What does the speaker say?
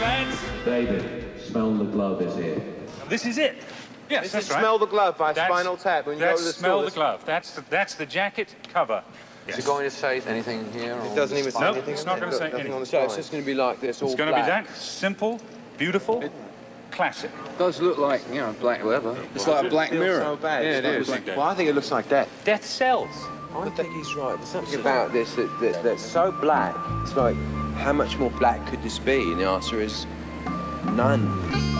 lads. David, Smell the Glove is here. This is it. Yes, This that's is right. Smell the Glove by Spinal Tap. When you go to the Smell store, the Glove. That's the jacket cover. Yes. Is it going to say anything here? It doesn't even say No, anything. it's not going to say Nothing anything. on the So it's spine. just going to be like this, all It's going to be that simple, beautiful, classic. It does look like, you know, black leather. It's like a black Feels mirror. so bad. Yeah, it It's is. like- Well, I think it looks like that. Death sells. I think he's right. There's something about this that's so black. It's like, how much more black could this be? And the answer is none.